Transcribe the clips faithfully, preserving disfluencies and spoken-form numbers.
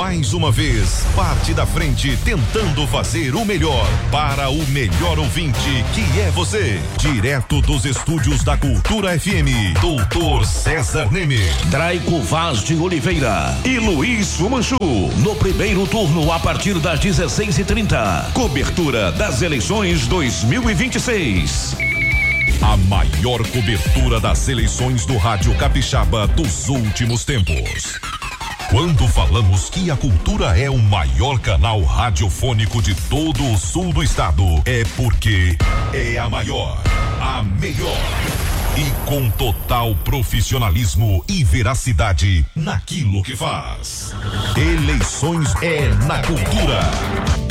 mais uma vez, parte da frente tentando fazer o melhor para o melhor ouvinte que é você. Direto dos estúdios da Cultura F M, doutor César Neme, Draico Vaz de Oliveira e Luiz Sumanchu. No primeiro turno, a partir das dezesseis e trinta. Cobertura das eleições dois mil e vinte e seis. A maior cobertura das eleições do Rádio Capixaba dos últimos tempos. Quando falamos que a Cultura é o maior canal radiofônico de todo o sul do estado, é porque é a maior, a melhor. E com total profissionalismo e veracidade naquilo que faz. Eleições é na Cultura.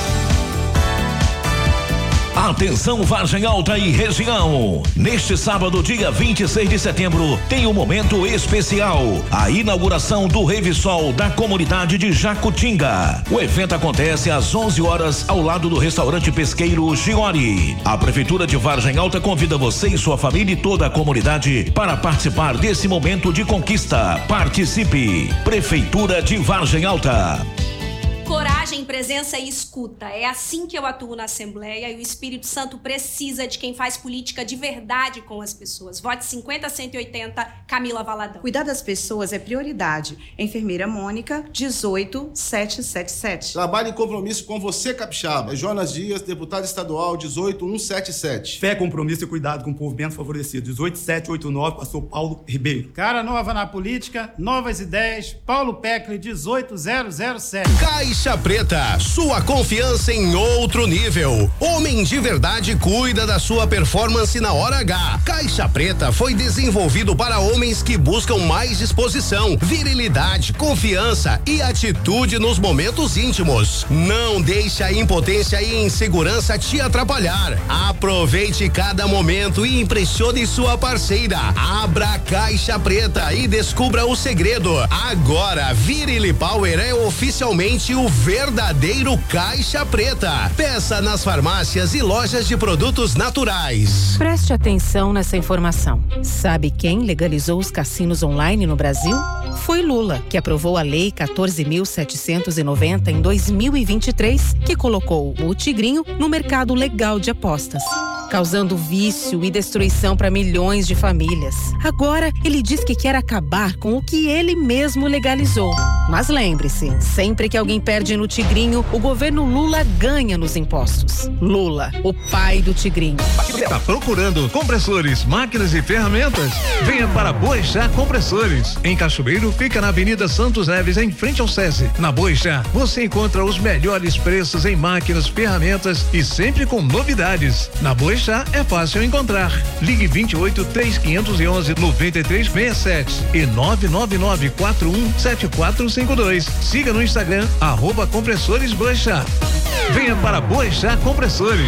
Atenção, Vargem Alta e região. Neste sábado, dia vinte e seis de setembro, tem um momento especial. A inauguração do Revesol da comunidade de Jacutinga. O evento acontece às onze horas ao lado do restaurante pesqueiro Giori. A Prefeitura de Vargem Alta convida você e sua família e toda a comunidade para participar desse momento de conquista. Participe. Prefeitura de Vargem Alta. Coragem, presença e escuta. É assim que eu atuo na Assembleia e o Espírito Santo precisa de quem faz política de verdade com as pessoas. Vote cinquenta a cento e oitenta, Camila Valadão. Cuidar das pessoas é prioridade. Enfermeira Mônica, dezoito sete sete sete. Trabalho em compromisso com você, Capixaba. Jonas Dias, deputado estadual, dezoito um sete sete. Fé, compromisso e cuidado com o povo menos favorecido, dezoito sete oito nove, pastor Paulo Ribeiro. Cara nova na política, novas ideias, Paulo Peckley, dezoito zero zero sete. Caixa Preta, sua confiança em outro nível. Homem de verdade cuida da sua performance na hora H. Caixa Preta foi desenvolvido para homens que buscam mais disposição, virilidade, confiança e atitude nos momentos íntimos. Não deixe a impotência e insegurança te atrapalhar. Aproveite cada momento e impressione sua parceira. Abra a Caixa Preta e descubra o segredo. Agora, Virili Power é oficialmente o verdadeiro Caixa Preta. Peça nas farmácias e lojas de produtos naturais. Preste atenção nessa informação. Sabe quem legalizou os cassinos online no Brasil? Foi Lula, que aprovou a Lei quatorze mil setecentos e noventa em dois mil e vinte e três, que colocou o tigrinho no mercado legal de apostas, causando vício e destruição para milhões de famílias. Agora, ele diz que quer acabar com o que ele mesmo legalizou. Mas lembre-se, sempre que alguém perde no tigrinho, o governo Lula ganha nos impostos. Lula, o pai do tigrinho. Está procurando compressores, máquinas e ferramentas? Venha para Boixá Compressores. Em Cachoeiro, fica na Avenida Santos Neves, em frente ao SESI. Na Boixá, você encontra os melhores preços em máquinas, ferramentas e sempre com novidades. Na Boixá é fácil encontrar. Ligue vinte e oito, três quinhentos e onze, noventa e três sessenta e sete e nove nove nove quatro um sete quatro cinco dois. Siga no Instagram, arroba Compressores Boixá. Venha para Boixá Compressores.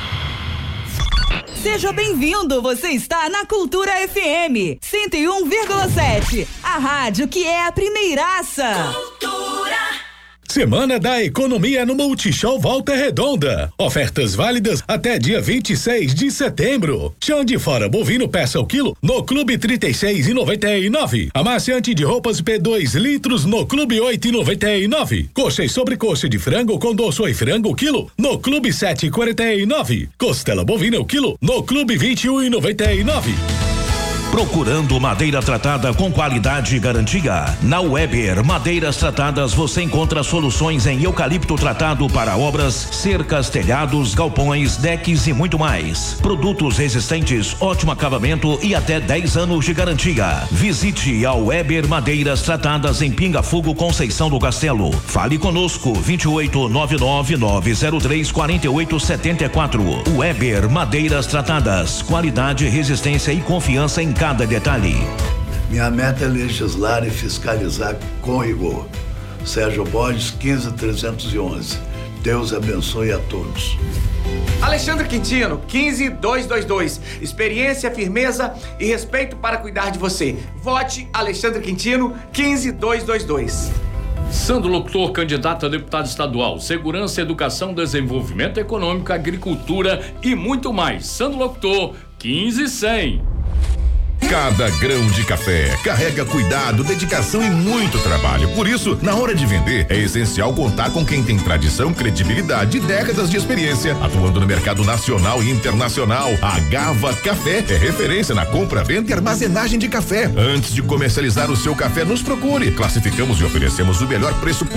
Seja bem-vindo, você está na Cultura F M cento e um vírgula sete, a rádio que é a primeiraça. Cultura. Semana da Economia no Multishow Volta Redonda. Ofertas válidas até dia vinte e seis de setembro. Chão de fora bovino peça o quilo no Clube trinta e seis e noventa e nove. Amaciante de roupas P dois litros no Clube oito e noventa e nove. Coxa e sobrecoxa de frango com doço e frango quilo no Clube sete e quarenta e nove. Costela bovina o quilo no Clube vinte e um e noventa e nove. Procurando madeira tratada com qualidade e garantia? Na Weber Madeiras Tratadas você encontra soluções em eucalipto tratado para obras, cercas, telhados, galpões, decks e muito mais. Produtos resistentes, ótimo acabamento e até dez anos de garantia. Visite a Weber Madeiras Tratadas em Pinga Fogo, Conceição do Castelo. Fale conosco, vinte e oito, nove nove nove zero três, quatro oito sete quatro. Weber Madeiras Tratadas, qualidade, resistência e confiança em cada detalhe. Minha meta é legislar e fiscalizar com rigor. Sérgio Borges, quinze trezentos e onze. Deus abençoe a todos. Alexandre Quintino, quinze dois dois dois. Experiência, firmeza e respeito para cuidar de você. Vote Alexandre Quintino, quinze dois dois dois. Sandro Locutor, candidato a deputado estadual, Segurança, Educação, Desenvolvimento Econômico, Agricultura e muito mais. Sandro Locutor, quinze cem. Cada grão de café carrega cuidado, dedicação e muito trabalho. Por isso, na hora de vender, é essencial contar com quem tem tradição, credibilidade e décadas de experiência, atuando no mercado nacional e internacional. A Gava Café é referência na compra, venda e armazenagem de café. Antes de comercializar o seu café, nos procure. Classificamos e oferecemos o melhor preço